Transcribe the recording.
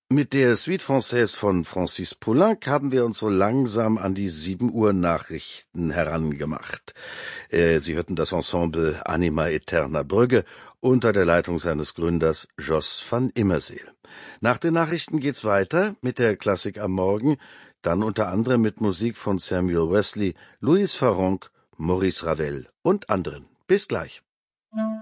Mit der Suite Française von Francis Poulenc haben wir uns so langsam an die 7 Uhr Nachrichten herangemacht. Sie hörten das Ensemble Anima Eterna Brügge unter der Leitung seines Gründers Jos van Immerseel. Nach den Nachrichten geht's weiter mit der Klassik am Morgen, dann unter anderem mit Musik von Samuel Wesley, Louis Farrenc, Maurice Ravel und anderen. Bis gleich.